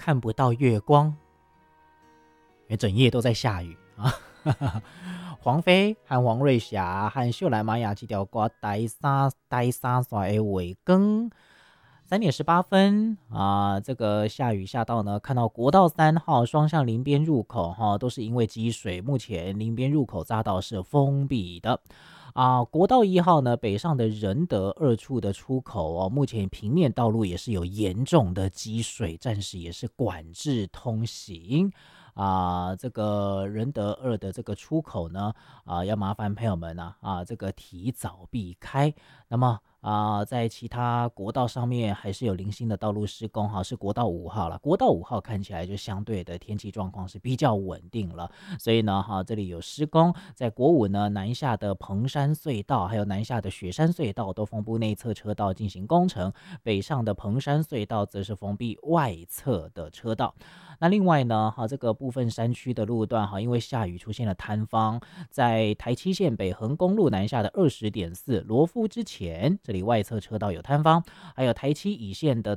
看不到月光，因为整夜都在下雨啊。黄飞和黄瑞霞和秀兰玛雅这条歌呆沙甩的尾更3:18啊，这个下雨下到呢，看到国道3号双向林边入口都是因为积水，目前林边入口匝道是封闭的。国道1号呢，北上的仁德2处的出口目前平面道路也是有严重的积水，暂时也是管制通行。这个仁德2的这个出口呢，要麻烦朋友们这个提早避开。那么在其他国道上面还是有零星的道路施工是国道5号了。国道5号看起来就相对的天气状况是比较稳定了，所以呢这里有施工。在国5呢，南下的彭山隧道还有南下的雪山隧道都封闭内侧车道进行工程，北上的彭山隧道则是封闭外侧的车道。那另外呢这个部分山区的路段因为下雨出现了坍方，在台七线北横公路南下的20.4罗夫之前，这里外侧车道有坍方，还有台七乙线的